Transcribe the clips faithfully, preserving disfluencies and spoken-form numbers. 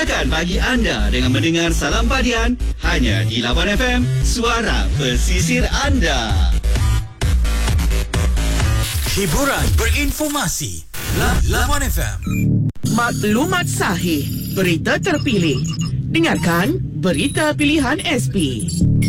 Mulakan pagi anda dengan mendengar Salam Padian hanya di Lawan F M, suara pesisir anda. Hiburan berinformasi. Lawan F M. Maklumat sahih, berita terpilih. Dengarkan berita pilihan S P.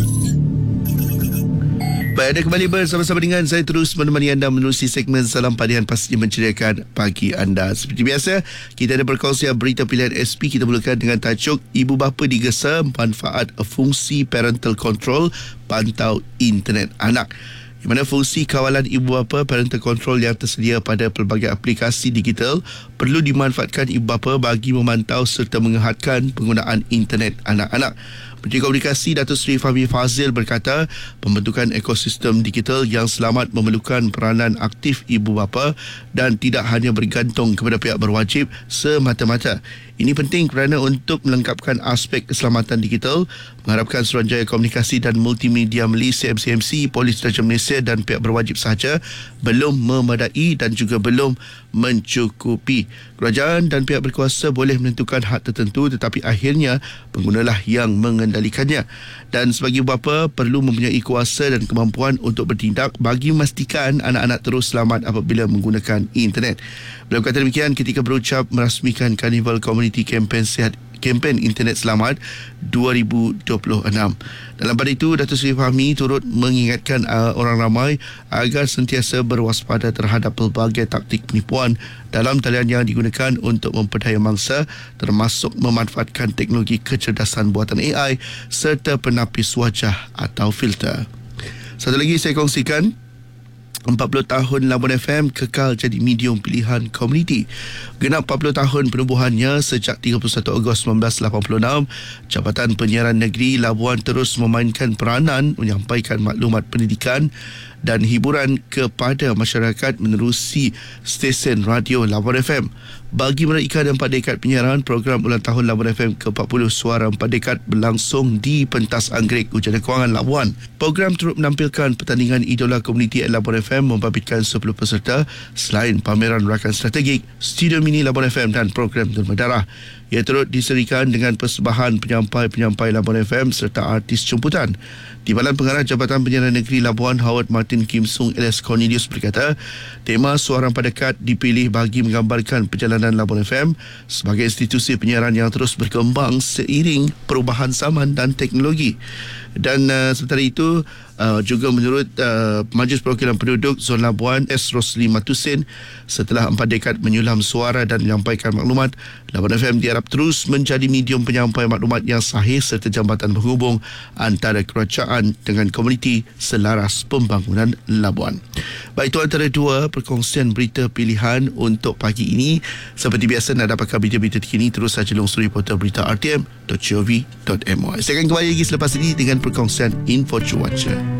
Baik, anda kembali bersama-sama dengan saya, terus menemani anda menerusi segmen Salam Padian, pastinya menceriakan pagi anda. Seperti biasa, kita ada perkongsian berita pilihan S P. Kita mulakan dengan tajuk Ibu Bapa digesa manfaat fungsi parental control pantau internet anak. Di mana fungsi kawalan ibu bapa parental control yang tersedia pada pelbagai aplikasi digital perlu dimanfaatkan ibu bapa bagi memantau serta mengehatkan penggunaan internet anak-anak. Menteri Komunikasi Datuk Seri Fahmi Fazil berkata, pembentukan ekosistem digital yang selamat memerlukan peranan aktif ibu bapa dan tidak hanya bergantung kepada pihak berwajib semata-mata. Ini penting kerana untuk melengkapkan aspek keselamatan digital, mengharapkan Suruhanjaya Komunikasi dan Multimedia Malaysia M C M C, Polis Raja Malaysia dan pihak berwajib sahaja belum memadai dan juga belum mencukupi. Kerajaan dan pihak berkuasa boleh menentukan hak tertentu, tetapi akhirnya penggunalah yang mengendalikannya. Dan sebagai bapa perlu mempunyai kuasa dan kemampuan untuk bertindak bagi memastikan anak-anak terus selamat apabila menggunakan internet. Beliau kata demikian ketika berucap merasmikan Carnival Community Campaign Sihat Kempen Internet Selamat dua ribu dua puluh enam. Dalam pada itu, Datuk Seri Fahmi turut mengingatkan uh, orang ramai agar sentiasa berwaspada terhadap pelbagai taktik penipuan dalam talian yang digunakan untuk memperdaya mangsa, termasuk memanfaatkan teknologi kecerdasan buatan A I serta penapis wajah atau filter. Satu lagi saya kongsikan, empat puluh tahun Labuan F M kekal jadi medium pilihan komuniti. Genap empat puluh tahun penubuhannya sejak tiga puluh satu Ogos seribu sembilan ratus lapan puluh enam, Jabatan Penyiaran Negeri Labuan terus memainkan peranan menyampaikan maklumat pendidikan dan hiburan kepada masyarakat menerusi stesen radio Labuan F M. Bagi meraikan empat dekad penyiaran, program ulang tahun Labuan F M ke empat puluh Suara empat Dekad berlangsung di Pentas Anggrek Hujana Kewangan Labuan. Program turut menampilkan pertandingan idola komuniti at Labuan F M membabitkan sepuluh peserta selain pameran rakan strategik, studio mini Labuan F M dan program derma darah. Ia turut diserikan dengan persembahan penyampai-penyampai Labuan F M serta artis jemputan. Timbalan Pengarah Jabatan Penyiaran Negeri Labuan Howard Martin Kim Sung Elias Cornelius berkata, tema Suara empat Dekad dipilih bagi menggambarkan perjalanan Labuan F M sebagai institusi penyiaran yang terus berkembang seiring perubahan zaman dan teknologi. Dan uh, sementara itu, uh, juga menurut uh, Majlis Perwakilan Penduduk Zon Labuan S. Rosli Matusin, setelah empat dekad menyulam suara dan menyampaikan maklumat, Labuan F M diharap terus menjadi medium penyampai maklumat yang sahih serta jambatan penghubung antara kerajaan dengan komuniti selaras pembangunan Labuan. Baik, itu antara dua perkongsian berita pilihan untuk pagi ini. Seperti biasa, nak dapatkan berita-berita terkini, terus saja lungsuri portal berita r t m dot gov dot m y. Saya akan kembali lagi selepas ini dengan perkongsian info cuaca.